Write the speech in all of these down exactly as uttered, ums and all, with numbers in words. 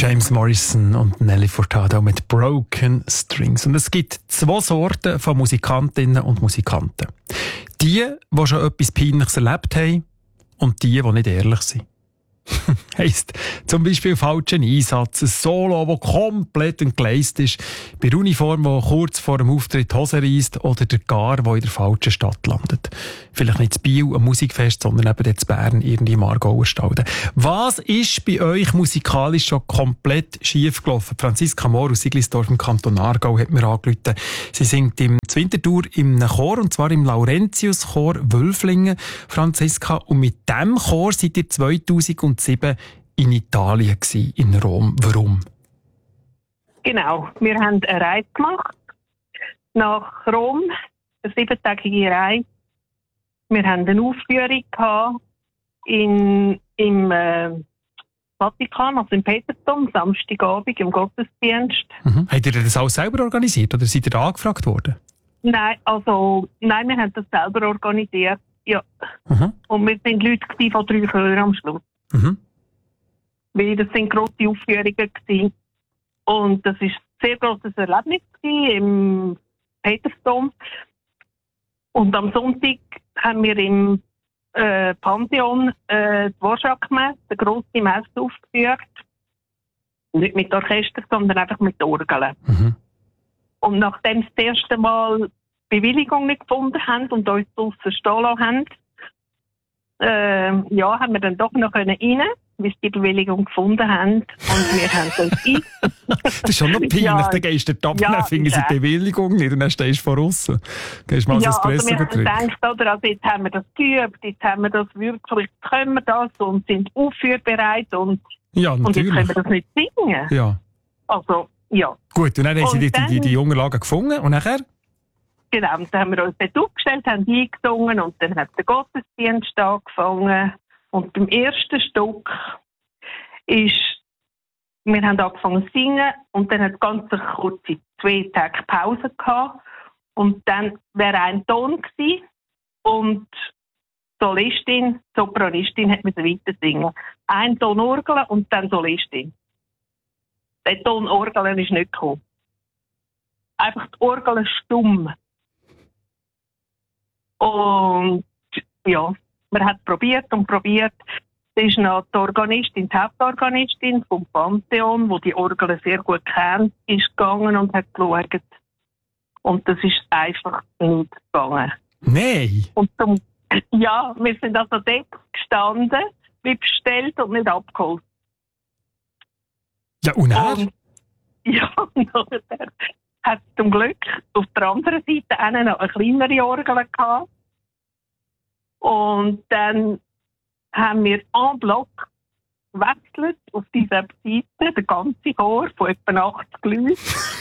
James Morrison und Nelly Furtado mit Broken Strings. Und es gibt zwei Sorten von Musikantinnen und Musikanten. Die, die schon etwas Peinliches erlebt haben und die, die nicht ehrlich sind. Heisst zum Beispiel falschen Einsatz, ein Solo, das komplett entgleist ist, bei der Uniform, die kurz vor dem Auftritt die Hose reisst oder der Gar, der in der falschen Stadt landet. Vielleicht nicht in Biel, ein Musikfest, sondern eben in Bern, irgendwie im Aargauer Stalden. Was ist bei euch musikalisch schon komplett schief gelaufen? Franziska Mohr aus Siglisdorf im Kanton Aargau hat mir angerufen. Sie singt im Winterthur im Chor, und zwar im Laurentius-Chor Wölflingen, Franziska. Und mit diesem Chor seid ihr zweitausendsieben in Italien gsi, in Rom. Warum? Genau, wir haben eine Reise gemacht nach Rom, eine siebentägige Reise. Wir haben eine Aufführung gehabt in, im äh, Vatikan, also im Petersdom, Samstagabend im Gottesdienst. Mhm. Habt ihr das alles selber organisiert oder seid ihr da angefragt worden? Nein, also, nein, wir haben das selber organisiert, ja. Mhm. Und wir waren Leute von drei Chören am Schluss. Mhm. Weil das sind grosse Aufführungen gewesen. Und das war ein sehr grosses Erlebnis gewesen, im Petersdom. Und am Sonntag haben wir im äh, Pantheon äh, die Dvorak-Messe, die grosse Messe aufgeführt. Nicht mit Orchester, sondern einfach mit Orgeln. Mhm. Und nachdem sie das erste Mal Bewilligung nicht gefunden haben und uns draussen stehen lassen haben, äh, ja, haben wir dann doch noch rein, bis sie die Bewilligung gefunden haben. Und wir haben dann ein. Das ist schon noch peinlich. Ja, dann gehst du dort ab, ja, dann finden sie die Bewilligung nicht und dann stehst du von außen. Gehst mal ja, ins also wir haben Pressebetrieb. gedacht, oder, also jetzt haben wir das geübt, jetzt haben wir das wirklich, können wir das und sind aufführbereit und, ja, und jetzt können wir das nicht singen. Ja. Also, ja. Gut, und dann haben sie die, die, die, die Unterlagen gefunden und nachher? Genau, und dann haben wir uns dort aufgestellt, haben eingesungen und dann hat der Gottesdienst angefangen. Und beim ersten Stück ist, wir haben angefangen zu singen und dann hat es ganz eine kurze zwei Tage Pause gehabt. Und dann wäre ein Ton gewesen und Solistin, Sopranistin hat müssen weiter singen. Ein Ton Orgel und dann Solistin. Der Ton Orgel ist nicht gekommen. Einfach die Orgel stumm. Und ja, man hat probiert und probiert. Es ist noch die Organistin, die Hauptorganistin vom Pantheon, die die Orgel sehr gut kennt, ist gegangen und hat geschaut. Und das ist einfach nicht gegangen. Nein! Und zum, ja, wir sind also dort gestanden, wie bestellt und nicht abgeholt. Ja, und er? Und, ja, und nachher hat es zum Glück auf der anderen Seite auch noch eine kleinere Orgel gehabt. Und dann haben wir en bloc gewechselt auf dieser Seite, der ganze Chor von etwa achtzig Leuten.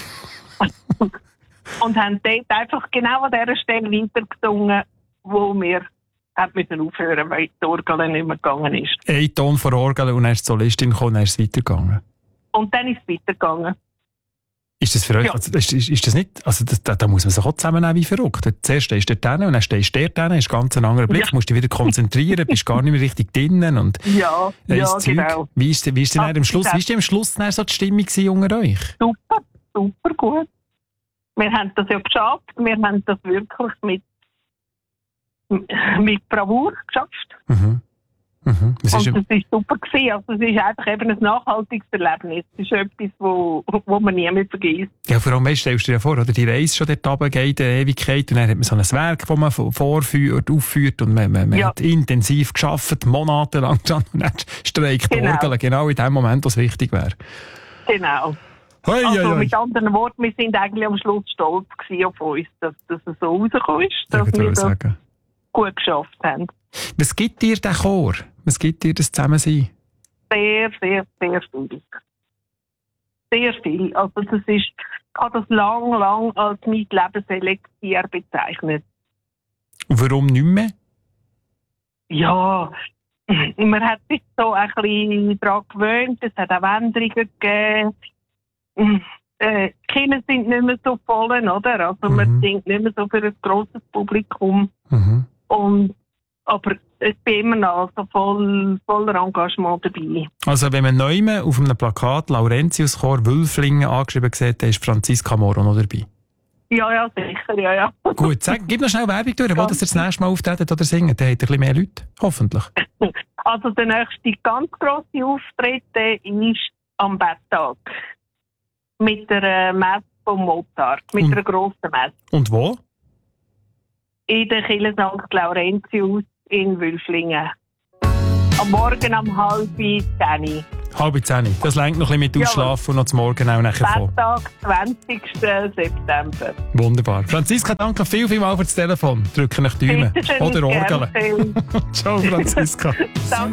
Und haben dort einfach genau an dieser Stelle weitergesungen, wo wir müssen aufhören, weil die Orgel nicht mehr gegangen ist. Ein Ton vor Orgel und dann ist die Solistin gekommen und dann ist es weitergegangen. Und dann ist es weitergegangen. Ist das für euch, ja. also, ist, ist, ist das nicht, also das, da, da muss man sich auch zusammennehmen wie verrückt. Zuerst stehst du dort hin und dann stehst du dort hin, hast ganz einen anderen Blick, ja. musst dich wieder konzentrieren, bist gar nicht mehr richtig drinnen und ja, äh, ja Zeug. genau. Wie ist, wie ist denn am Schluss, wie ist denn am Schluss dann so die Stimmung unter euch? Super, super gut. Wir haben das ja geschafft, wir haben das wirklich mit, mit Bravour geschafft. Mhm. Mhm. Das und ist das war super gewesen. Also es ist einfach eben ein nachhaltiges Erlebnis. Es ist etwas, wo, wo man nie mehr vergisst. Ja, vor allem, stellst du dir vor, oder die Reise schon dort runter geht, eine Ewigkeit, und dann hat man so ein Werk, das man vorführt, aufführt, und man, man, man ja. hat intensiv gearbeitet, monatelang schon, und dann streikt die genau. Orgel genau in dem Moment, was wichtig wäre. Genau. Hoi, also hoi, hoi. mit anderen Worten, wir sind eigentlich am Schluss stolz gewesen auf uns, dass, dass es so rausgekommen ist, dass wir das sagen. gut geschafft haben. Was gibt dir der Chor? Was gibt dir das Zusammensein? Sehr, sehr, sehr viel. Sehr viel. Also das ist, ich habe das lang, lang als mein Lebenselixier bezeichnet. Und warum nicht mehr? Ja, man hat sich so ein bisschen daran gewöhnt, es hat auch Änderungen gegeben. Äh, die Kinder sind nicht mehr so voll, oder? Also mhm. man singt nicht mehr so für ein grosses Publikum. Mhm. Und Aber ich bin immer noch also voll, voller Engagement dabei. Also wenn man neu auf einem Plakat Laurentius-Chor Wülflingen angeschrieben sieht, dann ist Franziska Moro noch dabei. Ja, ja, sicher, ja, ja. Gut, sag, gib noch schnell Werbung durch, wo das ihr das nächste Mal auftretet oder singt. Dann habt ihr ein bisschen mehr Leute, hoffentlich. Also der nächste ganz grosse Auftritt ist am Betttag. Mit der Messe von Mozart, mit Und, einer grossen Messe. Und wo? In der Kirche Sankt Laurentius in Wülflingen. Am Morgen um halb zehn. Halb zehn. Das lenkt noch ein bisschen mit Ausschlafen und noch zum Morgen auch nachher vor. Betttag, zwanzigsten September. Wunderbar. Franziska, danke viel, viel mal für das Telefon. Drücken euch die Daumen. Oder Orgeln. Ciao, Franziska. Danke.